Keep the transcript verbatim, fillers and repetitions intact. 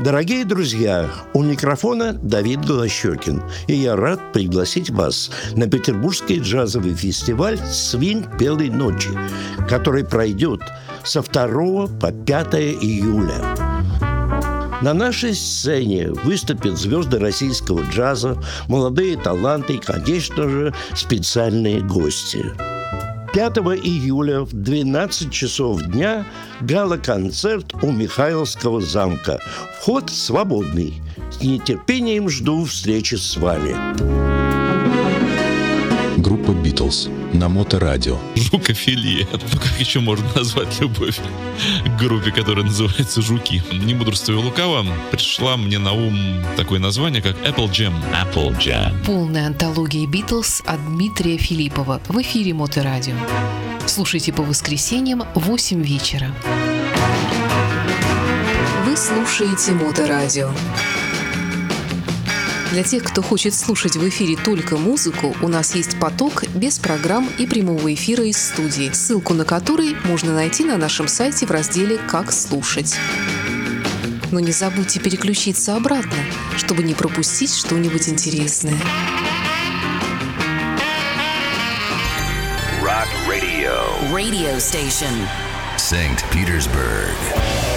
Дорогие друзья, у микрофона Давид Голощёкин, и я рад пригласить вас на петербургский джазовый фестиваль «Свинг белой ночи», который пройдет со второго по пятое июля. На нашей сцене выступят звезды российского джаза, молодые таланты и, конечно же, специальные гости. пятого июля в двенадцать часов дня гала-концерт у Михайловского замка. Вход свободный. С нетерпением жду встречи с вами. Группа «Битлз» на Моторадио. Жукофилия. Ну, как еще можно назвать любовь к группе, которая называется «Жуки»? Не мудрствуя лукаво, пришла мне на ум такое название, как Apple Jam. Apple Jam. Полная антология «Битлз» от Дмитрия Филиппова в эфире Моторадио. Слушайте по воскресеньям в восемь вечера. Вы слушаете Моторадио. Для тех, кто хочет слушать в эфире только музыку, у нас есть поток без программ и прямого эфира из студии, ссылку на который можно найти на нашем сайте в разделе «Как слушать». Но не забудьте переключиться обратно, чтобы не пропустить что-нибудь интересное. Rock Radio. Radio station. Saint Petersburg.